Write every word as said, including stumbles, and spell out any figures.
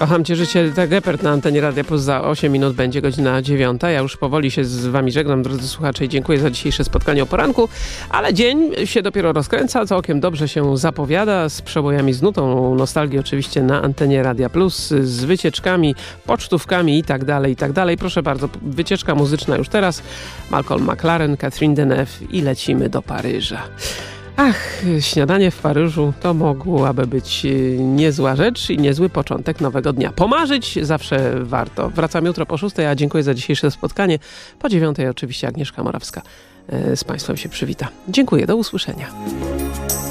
Kocham cię, życie, tak Gepard na antenie Radia Plus. Za osiem minut będzie godzina dziewiąta. Ja już powoli się z wami żegnam, drodzy słuchacze, i dziękuję za dzisiejsze spotkanie o poranku, ale dzień się dopiero rozkręca, całkiem dobrze się zapowiada, z przebojami, z nutą nostalgii oczywiście na antenie Radia Plus, z wycieczkami, pocztówkami i tak dalej, i tak dalej. Proszę bardzo, wycieczka muzyczna już teraz. Malcolm McLaren, Catherine Deneuve i lecimy do Paryża. Ach, śniadanie w Paryżu to mogłaby być niezła rzecz i niezły początek nowego dnia. Pomarzyć zawsze warto. Wracam jutro po szóstej, a dziękuję za dzisiejsze spotkanie. Po dziewiątej oczywiście Agnieszka Morawska z Państwem się przywita. Dziękuję, do usłyszenia.